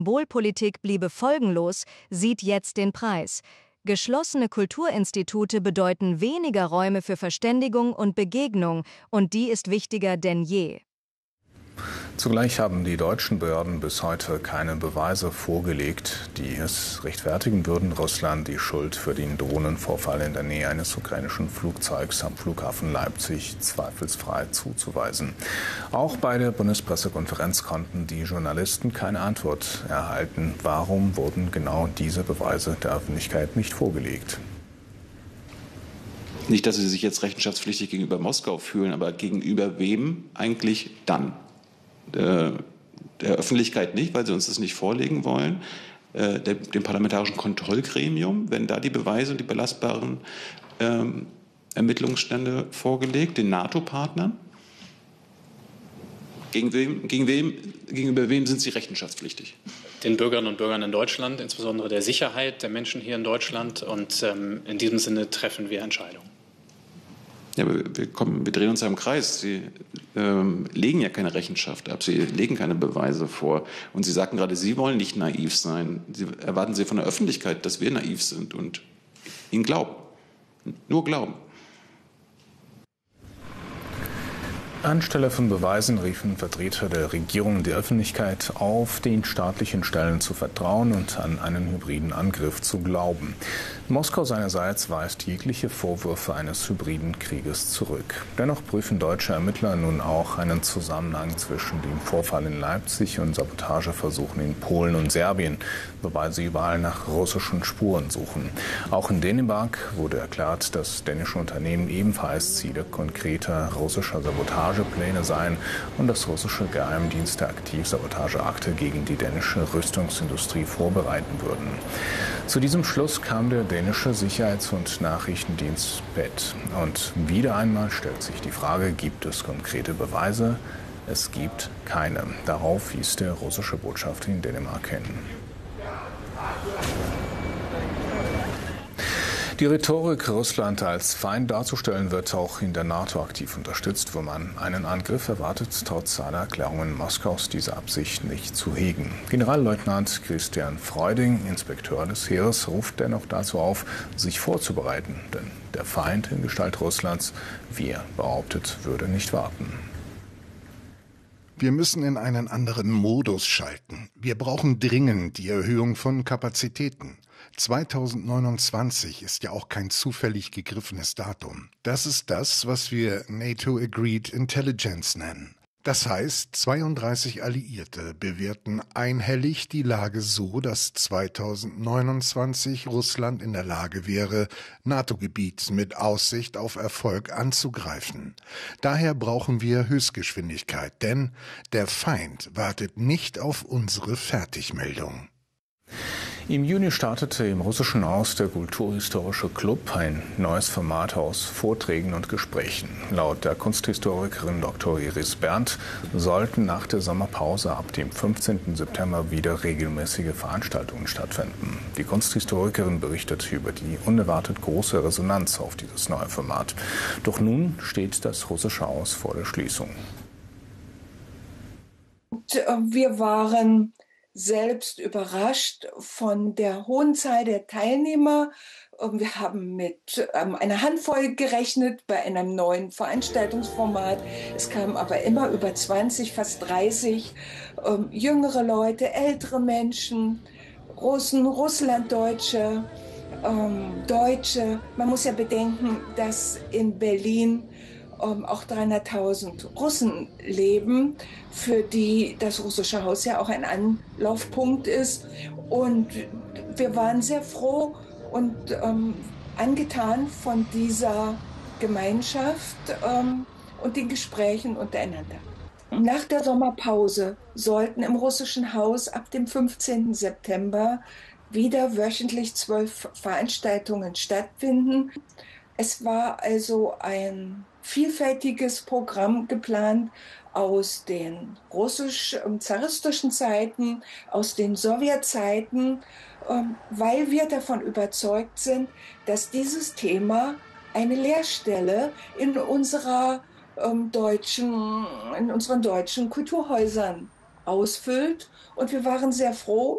Symbolpolitik bliebe folgenlos, sieht jetzt den Preis. Geschlossene Kulturinstitute bedeuten weniger Räume für Verständigung und Begegnung, und die ist wichtiger denn je. Zugleich haben die deutschen Behörden bis heute keine Beweise vorgelegt, die es rechtfertigen würden, Russland die Schuld für den Drohnenvorfall in der Nähe eines ukrainischen Flugzeugs am Flughafen Leipzig zweifelsfrei zuzuweisen. Auch bei der Bundespressekonferenz konnten die Journalisten keine Antwort erhalten. Warum wurden genau diese Beweise der Öffentlichkeit nicht vorgelegt? Nicht, dass sie sich jetzt rechenschaftspflichtig gegenüber Moskau fühlen, aber gegenüber wem eigentlich dann? Der Öffentlichkeit nicht, weil sie uns das nicht vorlegen wollen, dem parlamentarischen Kontrollgremium, wenn da die Beweise und die belastbaren Ermittlungsstände vorgelegt, den NATO-Partnern. Gegenüber wem sind sie rechenschaftspflichtig? Den Bürgerinnen und Bürgern in Deutschland, insbesondere der Sicherheit der Menschen hier in Deutschland. Und in diesem Sinne treffen wir Entscheidungen. Ja, aber wir drehen uns ja im Kreis. Sie legen ja keine Rechenschaft ab, Sie legen keine Beweise vor. Und Sie sagten gerade, Sie wollen nicht naiv sein. Erwarten Sie von der Öffentlichkeit, dass wir naiv sind und Ihnen glauben. Nur glauben. Anstelle von Beweisen riefen Vertreter der Regierung die Öffentlichkeit auf, den staatlichen Stellen zu vertrauen und an einen hybriden Angriff zu glauben. Moskau seinerseits weist jegliche Vorwürfe eines hybriden Krieges zurück. Dennoch prüfen deutsche Ermittler nun auch einen Zusammenhang zwischen dem Vorfall in Leipzig und Sabotageversuchen in Polen und Serbien, wobei sie überall nach russischen Spuren suchen. Auch in Dänemark wurde erklärt, dass dänische Unternehmen ebenfalls Ziele konkreter russischer Sabotagepläne seien und dass russische Geheimdienste aktiv Sabotageakte gegen die dänische Rüstungsindustrie vorbereiten würden. Zu diesem Schluss kam der dänische Sicherheits- und Nachrichtendienst PET. Und wieder einmal stellt sich die Frage, gibt es konkrete Beweise? Es gibt keine. Darauf wies der russische Botschafter in Dänemark hin. Die Rhetorik, Russland als Feind darzustellen, wird auch in der NATO aktiv unterstützt, wo man einen Angriff erwartet, trotz aller Erklärungen Moskaus diese Absicht nicht zu hegen. Generalleutnant Christian Freuding, Inspekteur des Heeres, ruft dennoch dazu auf, sich vorzubereiten, denn der Feind in Gestalt Russlands, wie er behauptet, würde nicht warten. Wir müssen in einen anderen Modus schalten. Wir brauchen dringend die Erhöhung von Kapazitäten. 2029 ist ja auch kein zufällig gegriffenes Datum. Das ist das, was wir NATO Agreed Intelligence nennen. Das heißt, 32 Alliierte bewerten einhellig die Lage so, dass 2029 Russland in der Lage wäre, NATO-Gebiet mit Aussicht auf Erfolg anzugreifen. Daher brauchen wir Höchstgeschwindigkeit, denn der Feind wartet nicht auf unsere Fertigmeldung. Im Juni startete im russischen Haus der Kulturhistorische Club ein neues Format aus Vorträgen und Gesprächen. Laut der Kunsthistorikerin Dr. Iris Berndt sollten nach der Sommerpause ab dem 15. September wieder regelmäßige Veranstaltungen stattfinden. Die Kunsthistorikerin berichtet über die unerwartet große Resonanz auf dieses neue Format. Doch nun steht das russische Haus vor der Schließung. Wir waren selbst überrascht von der hohen Zahl der Teilnehmer. Wir haben mit einer Handvoll gerechnet bei einem neuen Veranstaltungsformat. Es kamen aber immer über 20, fast 30 jüngere Leute, ältere Menschen, Russen, Russlanddeutsche, Deutsche. Man muss ja bedenken, dass in Berlin auch 300.000 Russen leben, für die das russische Haus ja auch ein Anlaufpunkt ist. Und wir waren sehr froh und angetan von dieser Gemeinschaft und den Gesprächen untereinander. Nach der Sommerpause sollten im russischen Haus ab dem 15. September wieder wöchentlich 12 Veranstaltungen stattfinden. Es war also ein vielfältiges Programm geplant aus den russisch-zaristischen Zeiten, aus den Sowjetzeiten, weil wir davon überzeugt sind, dass dieses Thema eine Leerstelle in unseren deutschen Kulturhäusern ausfüllt. Und wir waren sehr froh,